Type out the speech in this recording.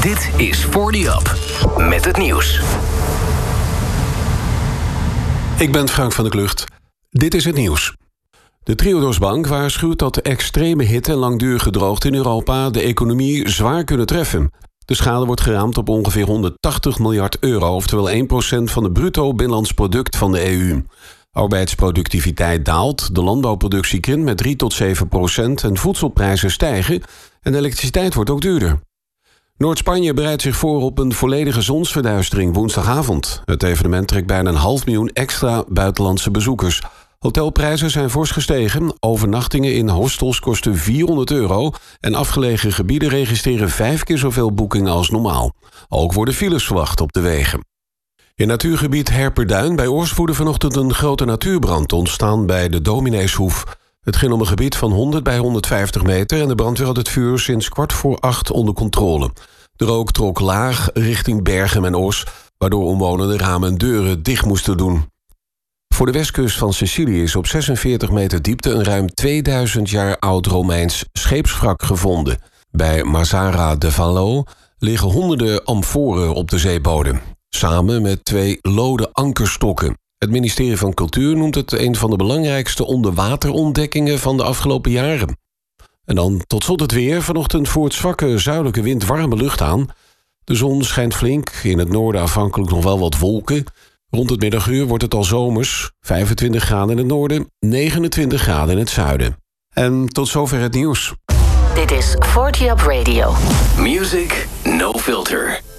Dit is 40 Up, met het nieuws. Ik ben Frank van der Klucht. Dit is het nieuws. De Triodos Bank waarschuwt dat extreme hitte en langdurige droogte in Europa de economie zwaar kunnen treffen. De schade wordt geraamd op ongeveer 180 miljard euro, oftewel 1% van het bruto binnenlands product van de EU. Arbeidsproductiviteit daalt, de landbouwproductie krimpt met 3 tot 7% en voedselprijzen stijgen en de elektriciteit wordt ook duurder. Noord-Spanje bereidt zich voor op een volledige zonsverduistering woensdagavond. Het evenement trekt bijna 500.000 extra buitenlandse bezoekers. Hotelprijzen zijn fors gestegen, overnachtingen in hostels kosten €400 en afgelegen gebieden registreren 5 keer zoveel boekingen als normaal. Ook worden files verwacht op de wegen. In natuurgebied Herperduin bij Oorschvoorde vanochtend een grote natuurbrand ontstaan bij de Domineeshoef. Het ging om een gebied van 100 bij 150 meter en de brandweer had het vuur sinds 7:15 onder controle. De rook trok laag richting Bergen en Oss, waardoor omwonenden ramen en deuren dicht moesten doen. Voor de westkust van Sicilië is op 46 meter diepte een ruim 2000 jaar oud Romeins scheepswrak gevonden. Bij Mazzara de Vallo liggen honderden amforen op de zeebodem, samen met 2 lode ankerstokken. Het ministerie van Cultuur noemt het een van de belangrijkste onderwaterontdekkingen van de afgelopen jaren. En dan tot slot het weer. Vanochtend voert zwakke zuidelijke wind warme lucht aan. De zon schijnt flink, in het noorden afhankelijk nog wel wat wolken. Rond het middaguur wordt het al zomers, 25 graden in het noorden, 29 graden in het zuiden. En tot zover het nieuws. Dit is 40 Up Radio. Music No Filter.